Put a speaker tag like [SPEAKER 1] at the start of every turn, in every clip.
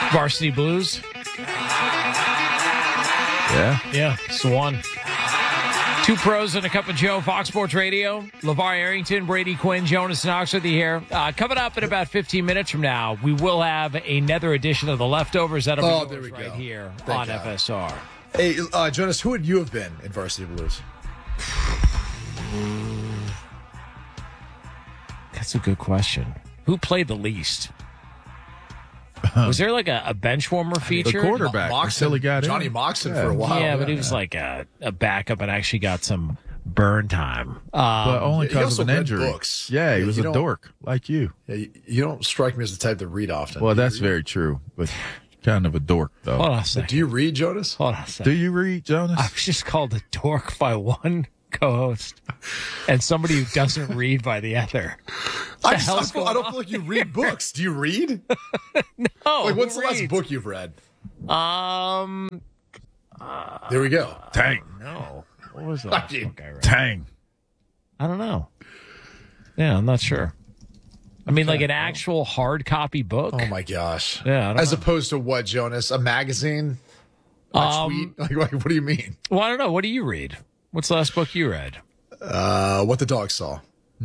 [SPEAKER 1] Varsity Blues. Yeah, it's the one. Two pros and a cup of Joe, Fox Sports Radio. LeVar Arrington, Brady Quinn, Jonas Knox with you here. Coming up in about 15 minutes from now, we will have another edition of The Leftovers. That'll be yours right here on FSR.
[SPEAKER 2] Hey, Jonas, who would you have been in Varsity Blues?
[SPEAKER 1] That's a good question. Who played the least? Was there like a bench warmer feature?
[SPEAKER 3] The quarterback until he got
[SPEAKER 2] Johnny
[SPEAKER 3] in.
[SPEAKER 2] Moxon for a while.
[SPEAKER 1] Yeah, but he was like a backup and actually got some burn time.
[SPEAKER 3] But only
[SPEAKER 2] he
[SPEAKER 3] because
[SPEAKER 2] also
[SPEAKER 3] of an
[SPEAKER 2] read
[SPEAKER 3] injury.
[SPEAKER 2] books.
[SPEAKER 3] Yeah, he
[SPEAKER 2] Yeah,
[SPEAKER 3] was
[SPEAKER 2] you
[SPEAKER 3] a
[SPEAKER 2] don't-
[SPEAKER 3] dork like you.
[SPEAKER 2] Yeah, you don't strike me as the type to read often.
[SPEAKER 3] Well,
[SPEAKER 2] Do you
[SPEAKER 3] that's
[SPEAKER 2] read?
[SPEAKER 3] very true, but kind of a dork, though.
[SPEAKER 1] Hold on a second.
[SPEAKER 2] Do you read, Jonas?
[SPEAKER 1] Hold on a second.
[SPEAKER 3] Do you read, Jonas?
[SPEAKER 1] I was just called a dork by one co-host and somebody who doesn't read by the other.
[SPEAKER 2] I
[SPEAKER 1] hell's
[SPEAKER 2] don't feel
[SPEAKER 1] going
[SPEAKER 2] like you read books. Do you read?
[SPEAKER 1] Oh,
[SPEAKER 2] Like, what's
[SPEAKER 1] who
[SPEAKER 2] the last
[SPEAKER 1] reads?
[SPEAKER 2] book you've read?
[SPEAKER 1] There
[SPEAKER 2] we go.
[SPEAKER 3] Tang.
[SPEAKER 1] No. What was the last book I read?
[SPEAKER 3] Tang.
[SPEAKER 1] I don't know. Yeah, I'm not sure. I mean, like an actual hard copy book.
[SPEAKER 2] Oh my gosh.
[SPEAKER 1] Yeah, I don't
[SPEAKER 2] As
[SPEAKER 1] know.
[SPEAKER 2] opposed to what, Jonas? A magazine? A tweet? Like, what do you mean?
[SPEAKER 1] Well, I don't know. What do you read? What's the last book you read?
[SPEAKER 2] What the Dog Saw.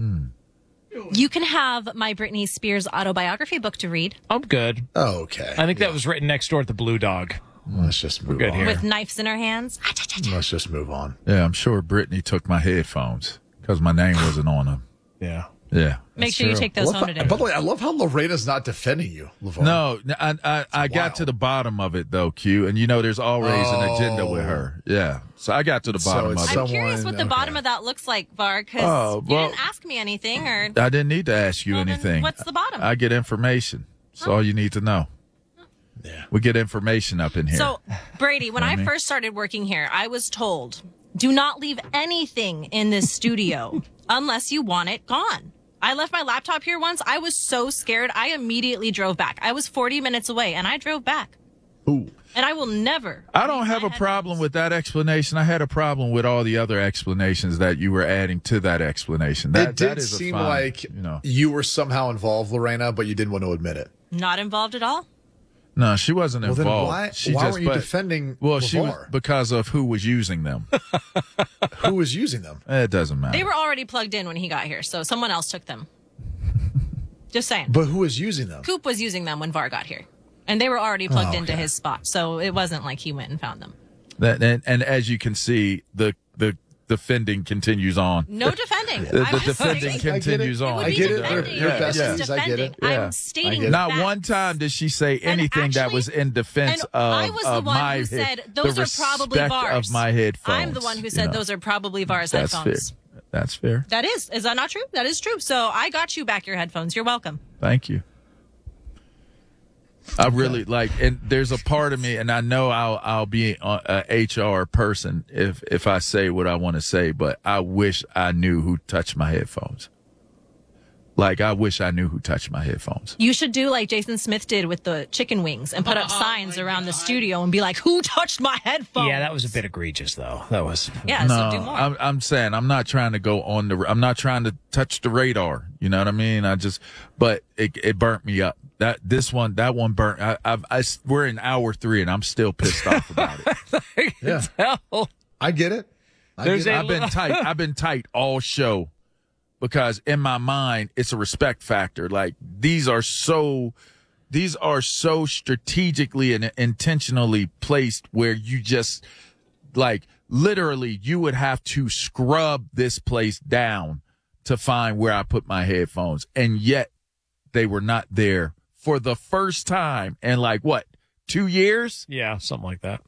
[SPEAKER 4] You can have my Britney Spears autobiography book to read
[SPEAKER 1] I'm good.
[SPEAKER 2] Oh, okay.
[SPEAKER 1] I think that was written next door at the Blue Dog.
[SPEAKER 2] Let's just move
[SPEAKER 1] good
[SPEAKER 2] on.
[SPEAKER 1] here.
[SPEAKER 4] with knives in her hands.
[SPEAKER 2] Let's just move on.
[SPEAKER 3] Yeah, I'm sure Brittany took my headphones because my name wasn't on them.
[SPEAKER 1] Yeah.
[SPEAKER 3] Yeah.
[SPEAKER 4] Make sure you
[SPEAKER 1] true.
[SPEAKER 4] take those
[SPEAKER 2] By
[SPEAKER 4] home today.
[SPEAKER 2] the way, I love how Lorena's not defending you, LeVar.
[SPEAKER 3] No, I got
[SPEAKER 2] wild.
[SPEAKER 3] to the bottom of it, though, Q. And, there's always an agenda with her. Yeah. So I got to the bottom
[SPEAKER 2] it's
[SPEAKER 3] of
[SPEAKER 2] so-
[SPEAKER 3] it.
[SPEAKER 4] I'm curious what the
[SPEAKER 2] okay.
[SPEAKER 4] bottom of that looks like, Var, because
[SPEAKER 3] Oh,
[SPEAKER 4] you
[SPEAKER 3] well-
[SPEAKER 4] didn't ask me anything. Or
[SPEAKER 3] I didn't need to ask you
[SPEAKER 4] Well, then
[SPEAKER 3] anything.
[SPEAKER 4] what's the bottom?
[SPEAKER 3] I get information. That's all you need to know.
[SPEAKER 2] Yeah.
[SPEAKER 3] We get information up in here.
[SPEAKER 4] So, Brady, when I
[SPEAKER 3] mean?
[SPEAKER 4] first started working here, I was told, do not leave anything in this studio unless you want it gone. I left my laptop here once. I was so scared. I immediately drove back. I was 40 minutes away, and I drove back.
[SPEAKER 2] Ooh.
[SPEAKER 4] And I will never.
[SPEAKER 3] I don't
[SPEAKER 4] leave
[SPEAKER 3] have
[SPEAKER 4] my
[SPEAKER 3] a problem
[SPEAKER 4] headphones.
[SPEAKER 3] with that explanation. I had a problem with all the other explanations that you were adding to that explanation. That,
[SPEAKER 2] It did
[SPEAKER 3] that is a
[SPEAKER 2] seem
[SPEAKER 3] fine,
[SPEAKER 2] like you were somehow involved, Lorena, but you didn't want to admit it.
[SPEAKER 4] Not involved at all.
[SPEAKER 3] No, she wasn't
[SPEAKER 2] Well, then
[SPEAKER 3] involved.
[SPEAKER 2] why
[SPEAKER 3] She
[SPEAKER 2] weren't you
[SPEAKER 3] but-
[SPEAKER 2] defending
[SPEAKER 3] Well, she was
[SPEAKER 2] LeVar?
[SPEAKER 3] because of who was using them.
[SPEAKER 2] Who was using them?
[SPEAKER 3] It doesn't matter.
[SPEAKER 4] They were already plugged in when he got here, so someone else took them. Just saying.
[SPEAKER 2] But who was using them?
[SPEAKER 4] Coop was using them when VAR got here. And they were already plugged into his spot, so it wasn't like he went and found them.
[SPEAKER 3] And as you can see, the defending continues on.
[SPEAKER 4] No defending.
[SPEAKER 3] The
[SPEAKER 4] I'm
[SPEAKER 3] defending
[SPEAKER 4] stating-
[SPEAKER 3] continues
[SPEAKER 4] It
[SPEAKER 3] on.
[SPEAKER 4] would
[SPEAKER 2] I
[SPEAKER 4] be
[SPEAKER 2] get it.
[SPEAKER 4] defending.
[SPEAKER 2] They're
[SPEAKER 4] It was
[SPEAKER 2] besties.
[SPEAKER 4] just
[SPEAKER 2] I get
[SPEAKER 4] defending.
[SPEAKER 2] it.
[SPEAKER 3] Yeah.
[SPEAKER 4] I'm stating
[SPEAKER 2] get it.
[SPEAKER 3] Not
[SPEAKER 4] facts.
[SPEAKER 3] one time did she say
[SPEAKER 4] And
[SPEAKER 3] anything that
[SPEAKER 4] actually-
[SPEAKER 3] was in defense
[SPEAKER 4] and
[SPEAKER 3] of,
[SPEAKER 4] I was the
[SPEAKER 3] of
[SPEAKER 4] one
[SPEAKER 3] my
[SPEAKER 4] who
[SPEAKER 3] head-
[SPEAKER 4] said those
[SPEAKER 3] the
[SPEAKER 4] are probably
[SPEAKER 3] respect
[SPEAKER 4] VARs.
[SPEAKER 3] of my headphones.
[SPEAKER 4] I'm the one who said those are probably VARs
[SPEAKER 3] That's
[SPEAKER 4] headphones.
[SPEAKER 3] fair. That's fair.
[SPEAKER 4] That is. Is that not true? That is true. So I got you back your headphones. You're welcome.
[SPEAKER 3] Thank you. I really and there's a part of me, and I know I'll be a HR person if I say what I want to say, but I wish I knew who touched my headphones. Like, I wish I knew who touched my headphones.
[SPEAKER 4] You should do like Jason Smith did with the chicken wings and put up signs around the studio and be like, who touched my headphones?
[SPEAKER 1] Yeah, that was a bit egregious, though. That was.
[SPEAKER 4] Yeah, so do more.
[SPEAKER 3] I'm saying I'm not trying to go on I'm not trying to touch the radar. You know what I mean? But it burnt me up. That one burnt. We're in hour 3 and I'm still pissed off about it.
[SPEAKER 2] Yeah.
[SPEAKER 1] Hell.
[SPEAKER 2] I get it.
[SPEAKER 1] There's
[SPEAKER 3] I've been tight all show because in my mind it's a respect factor. Like these are so strategically and intentionally placed where you just like literally you would have to scrub this place down to find where I put my headphones. And yet they were not there for the first time in 2 years?
[SPEAKER 1] Yeah, something like that.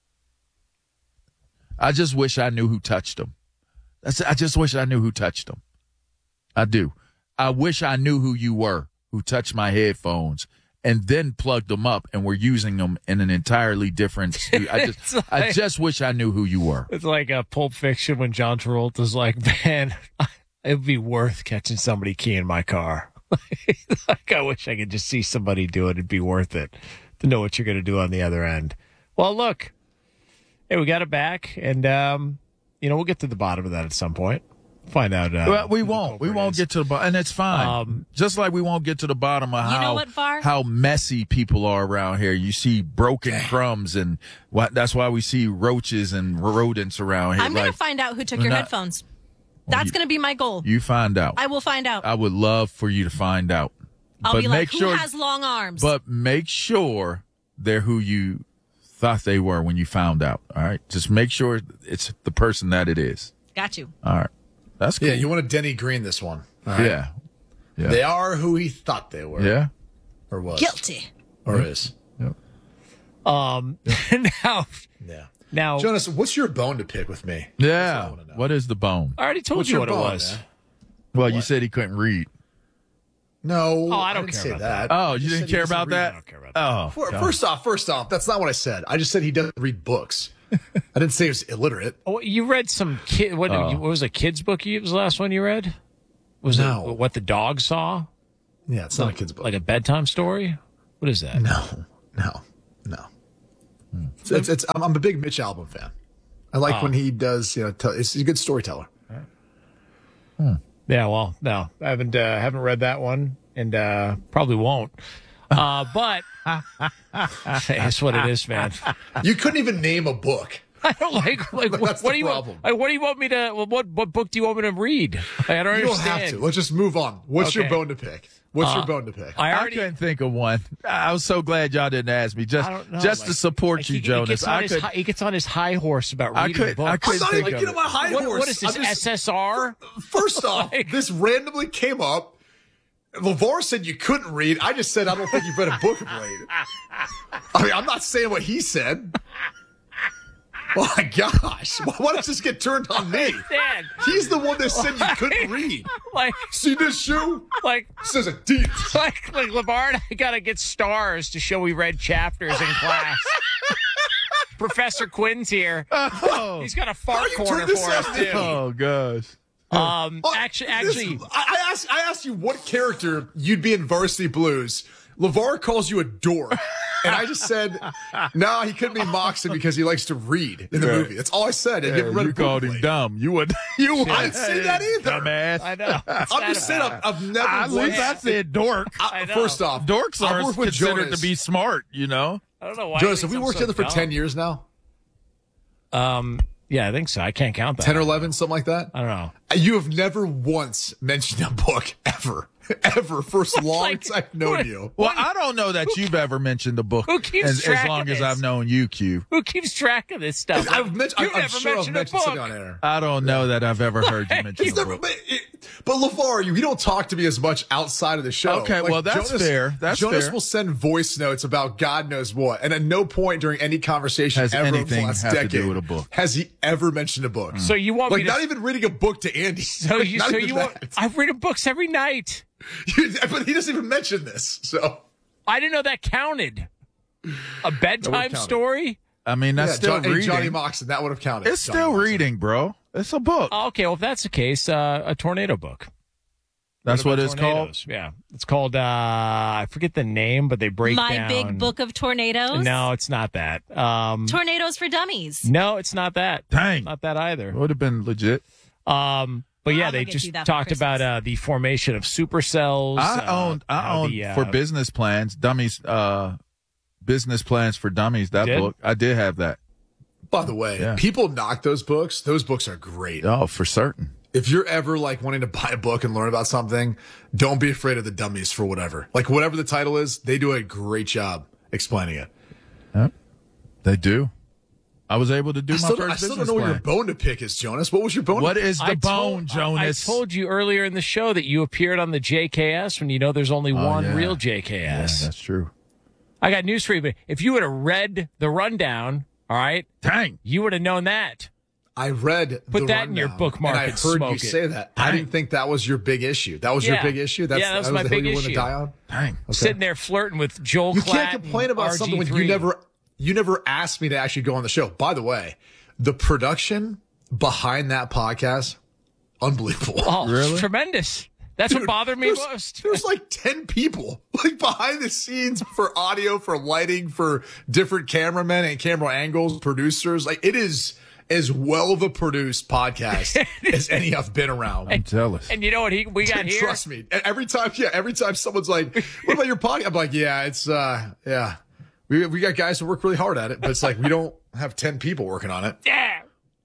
[SPEAKER 3] I just wish I knew who touched them. I just wish I knew who touched them. I do. I wish I knew who you were, who touched my headphones and then plugged them up and were using them in an entirely different studio. I just wish I knew who you were.
[SPEAKER 1] It's like a Pulp Fiction when John Travolta's like, man, it would be worth catching somebody keying my car. Like, I wish I could just see somebody do it. It'd be worth it to know what you're going to do on the other end. Well, look, hey, we got it back, and, we'll get to the bottom of that at some point. Find out.
[SPEAKER 3] Well, we
[SPEAKER 1] who the
[SPEAKER 3] won't. We
[SPEAKER 1] culprit
[SPEAKER 3] won't
[SPEAKER 1] is.
[SPEAKER 3] get to the bottom, and it's fine. Just like we won't get to the bottom of
[SPEAKER 4] You know what, Var?
[SPEAKER 3] how messy people are around here. You see broken crumbs, and that's why we see roaches and rodents around here.
[SPEAKER 4] I'm going
[SPEAKER 3] Like,
[SPEAKER 4] to find out who took
[SPEAKER 3] we're
[SPEAKER 4] your
[SPEAKER 3] not-
[SPEAKER 4] headphones. That's going to be my goal.
[SPEAKER 3] you find out.
[SPEAKER 4] I will find out.
[SPEAKER 3] I would love for you to find out.
[SPEAKER 4] I'll
[SPEAKER 3] but
[SPEAKER 4] be
[SPEAKER 3] make
[SPEAKER 4] like, who
[SPEAKER 3] sure,
[SPEAKER 4] has long arms?
[SPEAKER 3] but make sure they're who you thought they were when you found out. All right, just make sure it's the person that it is.
[SPEAKER 4] Got you.
[SPEAKER 3] All right, that's cool.
[SPEAKER 2] Yeah, you want to Denny Green this one. All right?
[SPEAKER 3] Yeah, yeah,
[SPEAKER 2] They are who he thought they were.
[SPEAKER 3] yeah.
[SPEAKER 2] Or was.
[SPEAKER 4] Guilty.
[SPEAKER 2] Or is.
[SPEAKER 1] Now,
[SPEAKER 2] Yeah.
[SPEAKER 1] now,
[SPEAKER 2] Jonas, what's your bone to pick with me?
[SPEAKER 3] Yeah.
[SPEAKER 2] wanna know.
[SPEAKER 3] What is the bone?
[SPEAKER 1] I already told
[SPEAKER 2] What's
[SPEAKER 1] you
[SPEAKER 2] your
[SPEAKER 1] what it
[SPEAKER 2] bone,
[SPEAKER 1] was.
[SPEAKER 2] man?
[SPEAKER 3] Well, you said he couldn't read.
[SPEAKER 2] No.
[SPEAKER 1] Oh, I don't
[SPEAKER 2] didn't
[SPEAKER 1] care
[SPEAKER 2] say
[SPEAKER 1] about
[SPEAKER 2] that.
[SPEAKER 3] Oh,
[SPEAKER 2] I
[SPEAKER 3] you
[SPEAKER 2] just
[SPEAKER 3] didn't
[SPEAKER 2] said he
[SPEAKER 3] care
[SPEAKER 2] doesn't
[SPEAKER 3] about
[SPEAKER 2] read.
[SPEAKER 3] that?
[SPEAKER 1] I don't care about that.
[SPEAKER 3] Oh, God.
[SPEAKER 2] First off, that's not what I said. I just said he doesn't read books. I didn't say he was illiterate.
[SPEAKER 1] Oh, you read some kid. What was a kid's book? Was the last one you read? Was
[SPEAKER 2] No.
[SPEAKER 1] it What the Dog Saw?
[SPEAKER 2] Yeah, it's not a kid's book.
[SPEAKER 1] Like a bedtime story? What is that?
[SPEAKER 2] No. I'm a big Mitch Albom fan. I like when he does, he's a good storyteller.
[SPEAKER 1] Yeah, well, no, I haven't read that one, and probably won't. But it's what it is, man.
[SPEAKER 2] You couldn't even name a book.
[SPEAKER 1] I don't like
[SPEAKER 2] That's
[SPEAKER 1] what
[SPEAKER 2] the
[SPEAKER 1] do you
[SPEAKER 2] problem.
[SPEAKER 1] what do you want me to? What book do you want me to read? I don't
[SPEAKER 2] You don't
[SPEAKER 1] understand.
[SPEAKER 2] have to. Let's just move on. What's your
[SPEAKER 1] Okay.
[SPEAKER 2] bone to pick? What's your bone to pick?
[SPEAKER 1] I
[SPEAKER 3] I
[SPEAKER 1] already.
[SPEAKER 3] couldn't think of one. I was so glad y'all didn't ask me. Just,
[SPEAKER 1] I don't know,
[SPEAKER 3] just
[SPEAKER 1] like-
[SPEAKER 3] to support
[SPEAKER 1] like
[SPEAKER 3] you,
[SPEAKER 1] he
[SPEAKER 3] Jonas.
[SPEAKER 1] gets on
[SPEAKER 3] I
[SPEAKER 1] his
[SPEAKER 3] could.
[SPEAKER 1] he gets on his high horse about
[SPEAKER 3] I
[SPEAKER 1] reading
[SPEAKER 3] could-
[SPEAKER 1] books.
[SPEAKER 3] I could-
[SPEAKER 2] I'm not
[SPEAKER 3] think
[SPEAKER 2] even
[SPEAKER 3] of
[SPEAKER 2] getting
[SPEAKER 3] it.
[SPEAKER 2] on my high horse.
[SPEAKER 1] What is this,
[SPEAKER 2] I'm just-
[SPEAKER 1] SSR?
[SPEAKER 2] First off, this randomly came up. LeVar said you couldn't read. I just said I don't think you've read a book of late. I mean, I'm not saying what he said. Oh my gosh. Why does this get turned on me?
[SPEAKER 1] Dad,
[SPEAKER 2] He's the one that said you couldn't read.
[SPEAKER 1] like,
[SPEAKER 2] See this shoe?
[SPEAKER 1] like,
[SPEAKER 2] Says a D.
[SPEAKER 1] like LeVar and I gotta get stars to show we read chapters in class. Professor Quinn's here.
[SPEAKER 3] Oh,
[SPEAKER 1] He's got a
[SPEAKER 2] How
[SPEAKER 1] fart
[SPEAKER 2] you
[SPEAKER 1] corner
[SPEAKER 2] turn this
[SPEAKER 1] for us
[SPEAKER 2] out?
[SPEAKER 1] too.
[SPEAKER 3] oh gosh.
[SPEAKER 1] Actually,
[SPEAKER 2] I asked you what character you'd be in Varsity Blues. LeVar calls you a dork. And I just said, no, he couldn't be Moxon because he likes to read in the
[SPEAKER 3] Right.
[SPEAKER 2] movie. That's all I said. And you haven't read a
[SPEAKER 3] You
[SPEAKER 2] book
[SPEAKER 3] called him
[SPEAKER 2] lately.
[SPEAKER 3] dumb. You would. You would.
[SPEAKER 2] I didn't say that either.
[SPEAKER 3] Dumbass.
[SPEAKER 1] I know.
[SPEAKER 2] I'm just saying I've never
[SPEAKER 3] At least I said dork.
[SPEAKER 1] I know.
[SPEAKER 2] First off,
[SPEAKER 3] Dorks
[SPEAKER 2] I've
[SPEAKER 3] are
[SPEAKER 2] worked with
[SPEAKER 3] considered
[SPEAKER 2] Jonas.
[SPEAKER 3] to be smart, you know?
[SPEAKER 1] I don't know why.
[SPEAKER 2] Jonas,
[SPEAKER 1] he
[SPEAKER 2] have we
[SPEAKER 1] thinks
[SPEAKER 2] worked
[SPEAKER 1] I'm so
[SPEAKER 2] together for 10
[SPEAKER 1] dumb.
[SPEAKER 2] years now?
[SPEAKER 1] Yeah, I think so. I can't count that.
[SPEAKER 2] 10 or 11, something like that?
[SPEAKER 1] I don't know.
[SPEAKER 2] You have never once mentioned a book, ever. Ever, for as long
[SPEAKER 1] Like,
[SPEAKER 2] as I've known
[SPEAKER 1] what-
[SPEAKER 2] you.
[SPEAKER 3] Well, I don't know that you've ever mentioned a book
[SPEAKER 1] Who keeps
[SPEAKER 3] as
[SPEAKER 1] track
[SPEAKER 3] long
[SPEAKER 1] of
[SPEAKER 3] as
[SPEAKER 1] this?
[SPEAKER 3] I've known you, Q.
[SPEAKER 1] Who keeps track of this stuff?
[SPEAKER 2] I've mentioned,
[SPEAKER 1] You've
[SPEAKER 2] I'm
[SPEAKER 1] never
[SPEAKER 2] sure I've
[SPEAKER 1] mentioned a
[SPEAKER 2] mentioned something
[SPEAKER 1] book.
[SPEAKER 2] on air.
[SPEAKER 3] I don't know that I've ever heard you mention
[SPEAKER 2] He's
[SPEAKER 3] a
[SPEAKER 2] never,
[SPEAKER 3] book.
[SPEAKER 2] but LeVar, you don't talk to me as much outside of the show.
[SPEAKER 3] Okay, well, that's fair. That's
[SPEAKER 2] Jonas
[SPEAKER 3] fair.
[SPEAKER 2] will send voice notes about God knows what, and at no point during any conversation
[SPEAKER 3] Has
[SPEAKER 2] ever over the
[SPEAKER 3] anything
[SPEAKER 2] last
[SPEAKER 3] have to
[SPEAKER 2] decade
[SPEAKER 3] do with a book?
[SPEAKER 2] has he ever mentioned a book.
[SPEAKER 1] So you want
[SPEAKER 2] Like
[SPEAKER 1] me to?
[SPEAKER 2] not even reading a book to Andy.
[SPEAKER 1] so
[SPEAKER 2] Like,
[SPEAKER 1] you?
[SPEAKER 2] not
[SPEAKER 1] So
[SPEAKER 2] even
[SPEAKER 1] you want?
[SPEAKER 2] that.
[SPEAKER 1] I read books every night.
[SPEAKER 2] But he doesn't even mention this. So
[SPEAKER 1] I didn't know that counted. A bedtime
[SPEAKER 2] count it.
[SPEAKER 1] story.
[SPEAKER 3] I mean, that's still
[SPEAKER 2] and
[SPEAKER 3] reading.
[SPEAKER 2] Johnny Moxon, that would have counted.
[SPEAKER 3] It's
[SPEAKER 2] Johnny
[SPEAKER 3] still
[SPEAKER 2] Moxon.
[SPEAKER 3] reading, bro. It's a book.
[SPEAKER 1] Oh, okay, well, if that's the case, a tornado book.
[SPEAKER 3] That's what
[SPEAKER 1] about
[SPEAKER 3] it's called.
[SPEAKER 1] tornadoes? Yeah, it's called. I forget the name, but they break
[SPEAKER 4] My
[SPEAKER 1] down.
[SPEAKER 4] Big Book of Tornadoes.
[SPEAKER 1] No, it's not that.
[SPEAKER 4] Tornadoes for Dummies.
[SPEAKER 1] No, it's not that.
[SPEAKER 3] Dang.
[SPEAKER 1] Not that either.
[SPEAKER 3] It would have been legit.
[SPEAKER 1] But yeah,
[SPEAKER 4] I'll
[SPEAKER 1] they
[SPEAKER 4] get
[SPEAKER 1] just
[SPEAKER 4] you that for
[SPEAKER 1] talked about
[SPEAKER 4] Christmas.
[SPEAKER 1] the formation of supercells.
[SPEAKER 3] I own for business plans, dummies, business plans for dummies. That
[SPEAKER 1] Did?
[SPEAKER 3] book, I did have that.
[SPEAKER 2] By the way,
[SPEAKER 3] Yeah.
[SPEAKER 2] people knock those books. Those books are great.
[SPEAKER 3] Oh, for certain.
[SPEAKER 2] If you're ever like wanting to buy a book and learn about something, don't be afraid of the dummies for whatever. Like whatever the title is, they do a great job explaining it.
[SPEAKER 3] They do. I was able to do
[SPEAKER 2] I
[SPEAKER 3] my
[SPEAKER 2] still
[SPEAKER 3] first
[SPEAKER 2] don't
[SPEAKER 3] business
[SPEAKER 2] know what your
[SPEAKER 3] plan.
[SPEAKER 2] bone to pick is, Jonas. What was your bone?
[SPEAKER 3] What
[SPEAKER 2] to pick?
[SPEAKER 3] is the bone, Jonas?
[SPEAKER 1] I told you earlier in the show that you appeared on the JKS when you know there's only one
[SPEAKER 3] yeah.
[SPEAKER 1] real
[SPEAKER 3] Yeah,
[SPEAKER 1] JKS.
[SPEAKER 3] that's true.
[SPEAKER 1] I got news for you. But if you would have read the rundown, all right,
[SPEAKER 3] Dang.
[SPEAKER 1] you would have known that.
[SPEAKER 2] I read.
[SPEAKER 1] Put
[SPEAKER 2] the
[SPEAKER 1] that in your
[SPEAKER 2] rundown,
[SPEAKER 1] bookmark
[SPEAKER 2] and I
[SPEAKER 1] and
[SPEAKER 2] heard
[SPEAKER 1] smoke
[SPEAKER 2] you
[SPEAKER 1] it.
[SPEAKER 2] say that. I
[SPEAKER 3] Dang.
[SPEAKER 2] didn't think that was your big issue. That was your
[SPEAKER 1] Yeah.
[SPEAKER 2] big issue.
[SPEAKER 1] Yeah, that was my
[SPEAKER 2] the hill
[SPEAKER 1] big
[SPEAKER 2] you wanted to
[SPEAKER 1] issue.
[SPEAKER 2] die on.
[SPEAKER 3] Dang.
[SPEAKER 1] Sitting there flirting with Joel
[SPEAKER 2] You
[SPEAKER 1] Klatt
[SPEAKER 2] can't complain
[SPEAKER 1] and
[SPEAKER 2] about something when
[SPEAKER 1] RG3.
[SPEAKER 2] you never asked me to actually go on the show. By the way, the production behind that podcast, unbelievable.
[SPEAKER 1] Oh,
[SPEAKER 3] Really?
[SPEAKER 1] it's tremendous. That's what
[SPEAKER 2] Dude,
[SPEAKER 1] bothered me
[SPEAKER 2] there's-
[SPEAKER 1] most.
[SPEAKER 2] There's like 10 people like behind the scenes for audio, for lighting, for different cameramen and camera angles, producers. Like it is as well of a produced podcast as any I've been around.
[SPEAKER 3] I'm jealous.
[SPEAKER 1] And you know what we got here?
[SPEAKER 2] Trust me. Every time someone's like, what about your podcast? I'm like, yeah, it's, yeah. We got guys who work really hard at it, but it's like, we don't have 10 people working on it.
[SPEAKER 1] Yeah.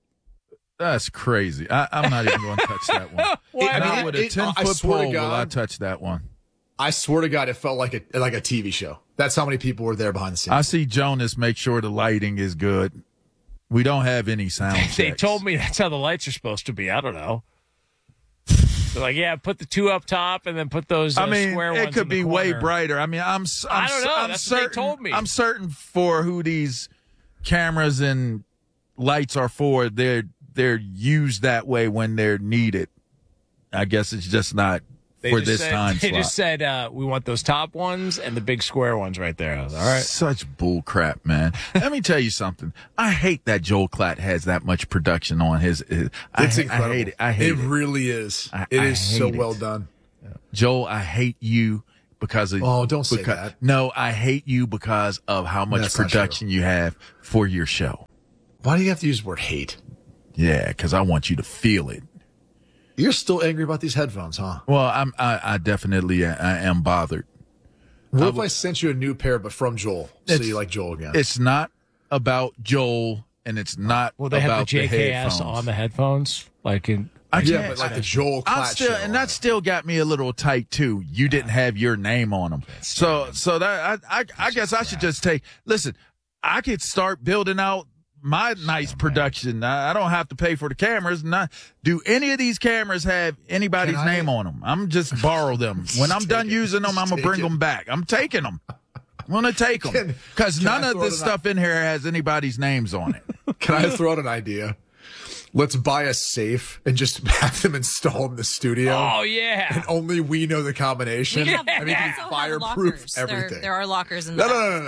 [SPEAKER 3] That's crazy. I'm not even going to touch that one. Not with a 10-foot pole will I touch that one.
[SPEAKER 2] I swear to God, it felt like a TV show. That's how many people were there behind the scenes.
[SPEAKER 3] I see Jonas make sure the lighting is good. We don't have any sound checks.
[SPEAKER 1] They told me that's how the lights are supposed to be. I don't know. They're like, yeah, put the two up top and then put those square ones.
[SPEAKER 3] It could be way brighter. I mean, I don't know.
[SPEAKER 1] That's what they told me.
[SPEAKER 3] I'm certain for who these cameras and lights are for. They're used that way when they're needed. I guess it's just not for this time slot.
[SPEAKER 1] They just said, we want those top ones and the big square ones right there. I was all right.
[SPEAKER 3] Such bull crap, man. Let me tell you something. I hate that Joel Klatt has that much production on his
[SPEAKER 2] it's incredible.
[SPEAKER 3] I hate it. I hate it.
[SPEAKER 2] It really is. It is so well done.
[SPEAKER 3] Joel, I hate you because of...
[SPEAKER 2] Oh, don't say that.
[SPEAKER 3] No, I hate you because of how much production you have for your show.
[SPEAKER 2] Why do you have to use the word hate?
[SPEAKER 3] Yeah, because I want you to feel it.
[SPEAKER 2] You're still angry about these headphones, huh?
[SPEAKER 3] Well, I definitely am bothered.
[SPEAKER 2] What if I sent you a new pair, but from Joel, so you like Joel again?
[SPEAKER 3] It's not about Joel, and it's not
[SPEAKER 1] they
[SPEAKER 3] about
[SPEAKER 1] have the JKS
[SPEAKER 3] headphones.
[SPEAKER 1] on the headphones, like in.
[SPEAKER 2] But like the Joel Klatt show.
[SPEAKER 3] And that still got me a little tight too. You didn't have your name on them, so that I guess I should just take. Listen, I could start building out my nice production. I don't have to pay for the cameras. Do any of these cameras have anybody's name on them? I'm just borrow them. When I'm done using them, I'm going to bring them back. I'm taking them. I'm going to take them because none of this stuff in here has anybody's names on it.
[SPEAKER 2] Can I throw out an idea? Let's buy a safe and just have them installed in the studio.
[SPEAKER 1] Oh, yeah.
[SPEAKER 2] And only we know the combination.
[SPEAKER 4] We
[SPEAKER 2] can fireproof everything.
[SPEAKER 4] There are lockers in
[SPEAKER 2] there.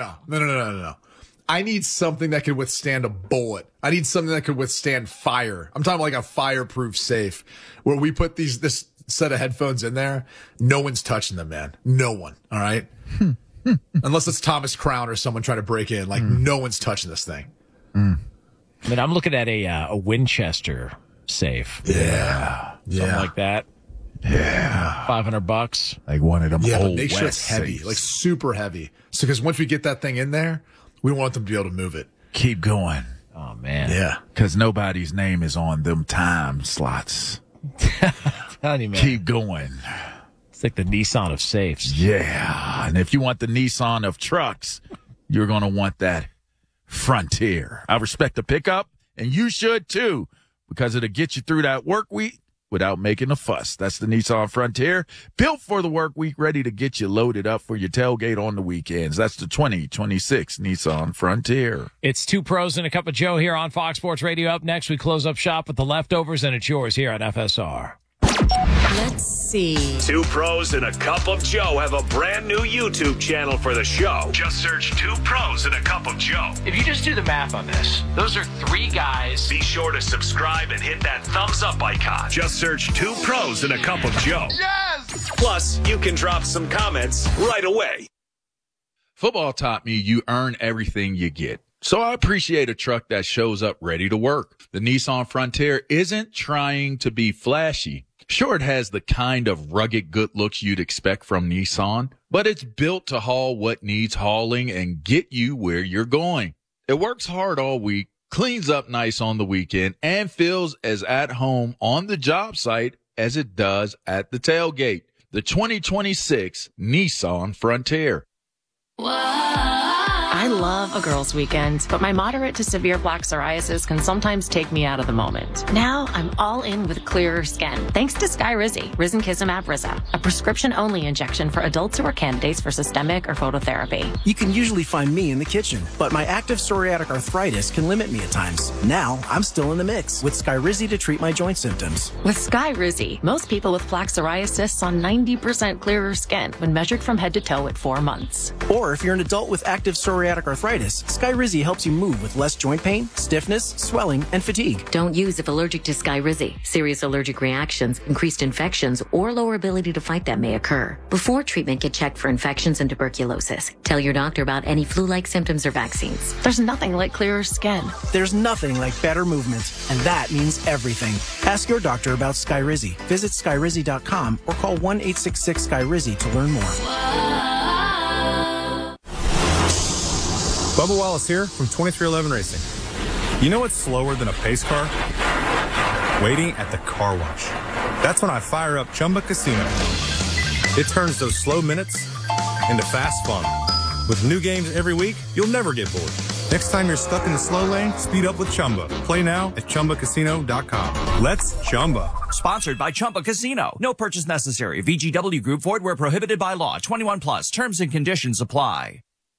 [SPEAKER 2] No. I need something that could withstand a bullet. I need something that could withstand fire. I'm talking like a fireproof safe where we put this set of headphones in there. No one's touching them, man. No one. All right. Unless it's Thomas Crown or someone trying to break in. Like no one's touching this thing.
[SPEAKER 1] I mean, I'm looking at a Winchester safe.
[SPEAKER 2] Yeah.
[SPEAKER 1] Something like that.
[SPEAKER 3] Yeah.
[SPEAKER 1] $500.
[SPEAKER 3] Like one of them
[SPEAKER 2] old
[SPEAKER 3] but
[SPEAKER 2] make sure it's heavy,
[SPEAKER 3] safes.
[SPEAKER 2] like super heavy. So because once we get that thing in there, we want them to be able to move it.
[SPEAKER 3] Keep going.
[SPEAKER 1] Oh, man.
[SPEAKER 2] Yeah.
[SPEAKER 3] Because nobody's name is on them time slots.
[SPEAKER 1] Telling you, man.
[SPEAKER 3] Keep going.
[SPEAKER 1] It's like the Nissan of safes.
[SPEAKER 3] Yeah. And if you want the Nissan of trucks, you're going to want that Frontier. I respect the pickup, and you should too, because it'll get you through that work week without making a fuss. That's the Nissan Frontier, built for the work week, ready to get you loaded up for your tailgate on the weekends. That's the 2026 Nissan Frontier.
[SPEAKER 1] It's Two Pros and a Cup of Joe here on Fox Sports Radio. Up next, we close up shop with the leftovers, and it's yours here on FSR.
[SPEAKER 5] Let's see.
[SPEAKER 6] Two Pros and a Cup of Joe have a brand new YouTube channel for the show. Just search Two Pros and a Cup of Joe.
[SPEAKER 1] If you just do the math on this, those are three guys.
[SPEAKER 6] Be sure to subscribe and hit that thumbs up icon. Just search Two Pros and a Cup of Joe.
[SPEAKER 3] Yes!
[SPEAKER 6] Plus, you can drop some comments right away.
[SPEAKER 3] Football taught me you earn everything you get. So I appreciate a truck that shows up ready to work. The Nissan Frontier isn't trying to be flashy. Sure, it has the kind of rugged good looks you'd expect from Nissan, but it's built to haul what needs hauling and get you where you're going. It works hard all week, cleans up nice on the weekend, and feels as at home on the job site as it does at the tailgate. The 2026 Nissan Frontier.
[SPEAKER 5] I love a girls' weekend, but my moderate to severe plaque psoriasis can sometimes take me out of the moment. Now I'm all in with clearer skin, thanks to Skyrizi, Risankizumab Riza, a prescription-only injection for adults who are candidates for systemic or phototherapy.
[SPEAKER 7] You can usually find me in the kitchen, but my active psoriatic arthritis can limit me at times. Now I'm still in the mix with Skyrizi to treat my joint symptoms.
[SPEAKER 5] With Skyrizi, most people with plaque psoriasis saw 90% clearer skin when measured from head to toe at 4 months.
[SPEAKER 7] Or if you're an adult with active psoriatic psoriatic arthritis, Skyrizi helps you move with less joint pain, stiffness, swelling, and fatigue.
[SPEAKER 5] Don't use if allergic to Skyrizi. Serious allergic reactions, increased infections, or lower ability to fight them may occur. Before treatment, get checked for infections and tuberculosis. Tell your doctor about any flu-like symptoms or vaccines. There's nothing like clearer skin.
[SPEAKER 7] There's nothing like better movement, and that means everything. Ask your doctor about Skyrizi. Visit Skyrizi.com or call 1-866-SKYRIZI to learn more.
[SPEAKER 8] Bubba Wallace here from 2311 Racing. You know what's slower than a pace car? Waiting at the car wash. That's when I fire up Chumba Casino. It turns those slow minutes into fast fun. With new games every week, you'll never get bored. Next time you're stuck in the slow lane, speed up with Chumba. Play now at ChumbaCasino.com. Let's Chumba.
[SPEAKER 9] Sponsored by Chumba Casino. No purchase necessary. VGW Group. Void where prohibited by law. 21 plus. Terms and conditions apply.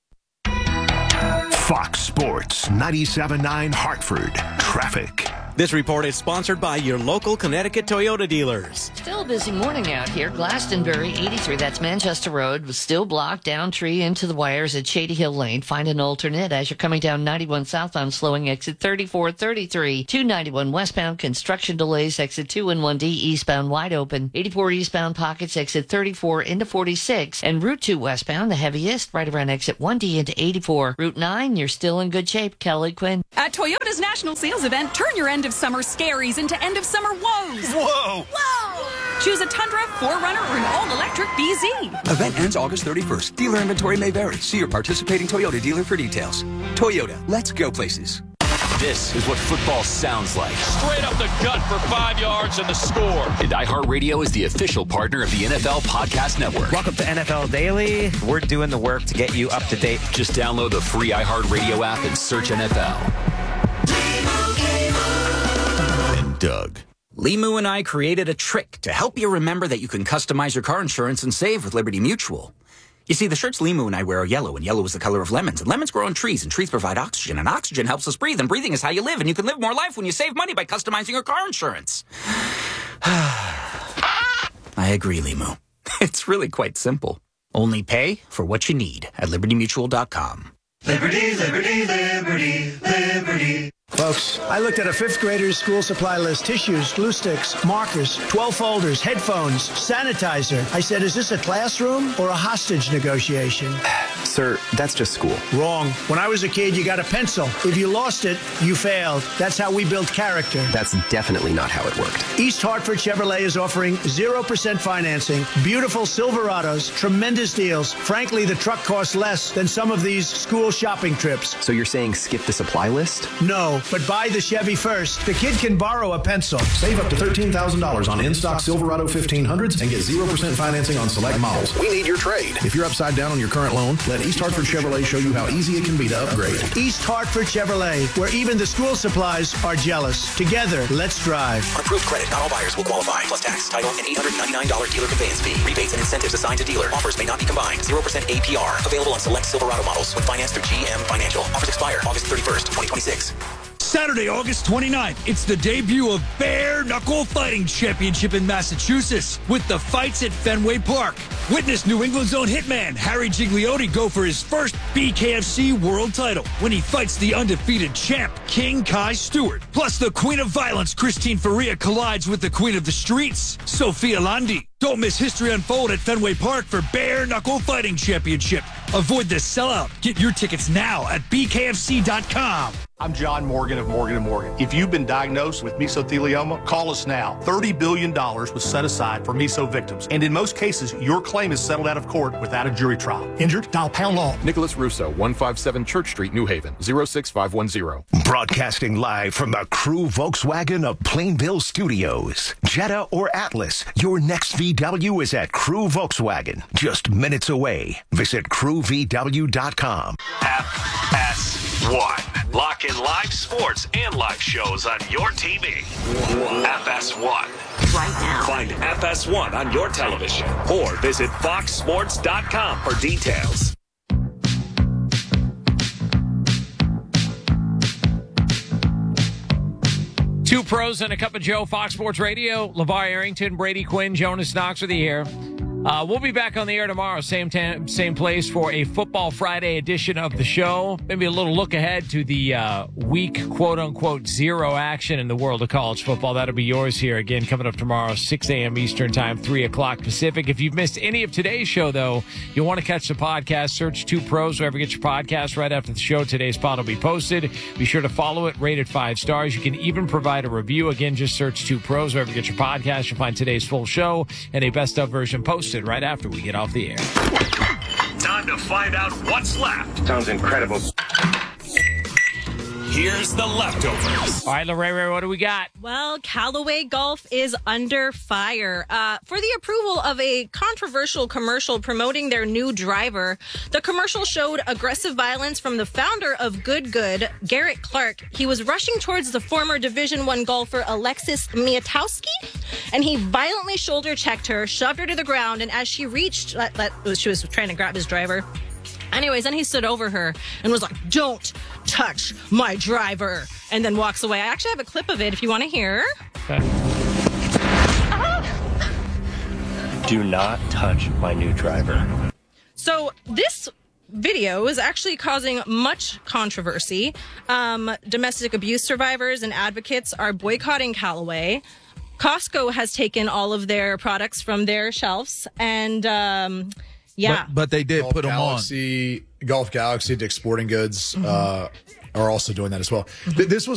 [SPEAKER 6] Fox Sports 97.9 Hartford. Traffic.
[SPEAKER 10] This report is sponsored by your local Connecticut Toyota dealers.
[SPEAKER 11] Still a busy morning out here. Glastonbury 83, that's Manchester Road, was still blocked down tree into the wires at Shady Hill Lane. Find an alternate as you're coming down 91 southbound, slowing exit 3433. 291 westbound, construction delays, exit 2 and 1D eastbound wide open. 84 eastbound pockets, exit 34 into 46. And Route 2 westbound, the heaviest, right around exit 1D into 84. Route 9, you're still in good shape. Kelly Quinn.
[SPEAKER 12] At Toyota's National Sales Event, turn your end of summer scaries into end of summer woes.
[SPEAKER 10] Whoa!
[SPEAKER 12] Whoa! Choose a Tundra, 4Runner, or an all-electric BZ.
[SPEAKER 13] Event ends August 31st. Dealer inventory may vary. See your participating Toyota dealer for details. Toyota, let's go places.
[SPEAKER 6] This is what football sounds like.
[SPEAKER 14] Straight up the gut for 5 yards and the score.
[SPEAKER 6] And iHeartRadio is the official partner of the NFL Podcast Network.
[SPEAKER 15] Welcome to NFL Daily. We're doing the work to get you up to date.
[SPEAKER 6] Just download the free iHeartRadio app and search NFL. And Doug.
[SPEAKER 13] Limu and I created a trick to help you remember that you can customize your car insurance and save with Liberty Mutual. You see, the shirts Limu and I wear are yellow, and yellow is the color of lemons, and lemons grow on trees, and trees provide oxygen, and oxygen helps us breathe, and breathing is how you live, and you can live more life when you save money by customizing your car insurance. I agree, Limu. It's really quite simple. Only pay for what you need at libertymutual.com.
[SPEAKER 16] Liberty, liberty, liberty, liberty.
[SPEAKER 17] Folks, I looked at a fifth grader's school supply list: tissues, glue sticks, markers, 12 folders, headphones, sanitizer. I said, is this a classroom or a hostage negotiation?
[SPEAKER 18] Sir, that's just school.
[SPEAKER 17] Wrong. When I was a kid, you got a pencil. If you lost it, you failed. That's how we build character.
[SPEAKER 18] That's definitely not how it worked.
[SPEAKER 17] East Hartford Chevrolet is offering 0% financing, beautiful Silverados, tremendous deals. Frankly, the truck costs less than some of these school shopping trips.
[SPEAKER 18] So you're saying skip the supply list?
[SPEAKER 17] No, but buy the Chevy first. The kid can borrow a pencil.
[SPEAKER 19] Save up to $13,000 on in-stock Silverado 1500s and get 0% financing on select models. We need your trade. If you're upside down on your current loan, let East Hartford Chevrolet show you how easy it can be to upgrade.
[SPEAKER 17] East Hartford Chevrolet, where even the school supplies are jealous. Together, let's drive.
[SPEAKER 13] On approved credit, not all buyers will qualify. Plus tax, title, and $899 dealer conveyance fee. Rebates and incentives assigned to dealer. Offers may not be combined. 0% APR. Available on select Silverado models with finance through GM Financial. Offers expire August 31st, 2026.
[SPEAKER 20] Saturday, August 29th, it's the debut of Bare Knuckle Fighting Championship in Massachusetts with the fights at Fenway Park. Witness New England's own hitman Harry Gigliotti go for his first BKFC world title when he fights the undefeated champ King Kai Stewart. Plus, the Queen of Violence Christine Faria collides with the Queen of the Streets, Sophia Landi. Don't miss history unfold at Fenway Park for Bare Knuckle Fighting Championship. Avoid the sellout. Get your tickets now at bkfc.com.
[SPEAKER 21] I'm John Morgan of Morgan & Morgan. If you've been diagnosed with mesothelioma, call us now. $30 billion was set aside for meso victims. And in most cases, your claim is settled out of court without a jury trial. Injured? Dial pound law.
[SPEAKER 22] Nicholas Russo, 157 Church Street, New Haven, 06510.
[SPEAKER 6] Broadcasting live from the Crew Volkswagen of Plainville Studios. Jetta or Atlas, your next VW is at Crew Volkswagen. Just minutes away. Visit crewvw.com. FS1. Lock in live sports and live shows on your TV. FS1.
[SPEAKER 5] Right now.
[SPEAKER 6] Find FS1 on your television or visit foxsports.com for details.
[SPEAKER 1] Two pros and a cup of Joe, Fox Sports Radio. LeVar Arrington, Brady Quinn, Jonas Knox with you here. We'll be back on the air tomorrow, same time, same place, for a Football Friday edition of the show. Maybe a little look ahead to the week, quote-unquote, zero action in the world of college football. That'll be yours here again coming up tomorrow, 6 a.m. Eastern Time, 3 o'clock Pacific. If you've missed any of today's show, though, you'll want to catch the podcast. Search 2 Pros wherever you get your podcast. Right after the show, today's pod will be posted. Be sure to follow it, rate it 5 stars. You can even provide a review. Again, just search 2 Pros wherever you get your podcast. You'll find today's full show and a best-of version posted right after we get off the air.
[SPEAKER 2] Time to find out what's left.
[SPEAKER 4] Sounds incredible.
[SPEAKER 2] Here's the leftovers.
[SPEAKER 1] All right, Lorraine, what do we got?
[SPEAKER 23] Well, Callaway Golf is under fire for the approval of a controversial commercial promoting their new driver. The commercial showed aggressive violence from the founder of Good, Garrett Clark. He was rushing towards the former Division I golfer Alexis Miotowski, and he violently shoulder checked her, shoved her to the ground, and as she reached, she was trying to grab his driver. Anyways, then he stood over her and was like, "Don't touch my driver," and then walks away. I actually have a clip of it if you want to hear.
[SPEAKER 1] Okay.
[SPEAKER 4] Do not touch my new driver.
[SPEAKER 23] So this video is actually causing much controversy. Domestic abuse survivors and advocates are boycotting Callaway. Costco has taken all of their products from their shelves, and yeah.
[SPEAKER 3] But they did put them on.
[SPEAKER 24] Golf Galaxy, Dick's Sporting Goods are also doing that as well. This was